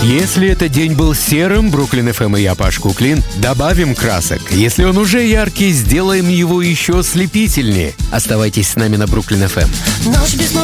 Если этот день был серым, Бруклин ФМ и я, Паш Куклин, добавим красок. Если он уже яркий, сделаем его еще ослепительнее. Оставайтесь с нами на Бруклин ФМ.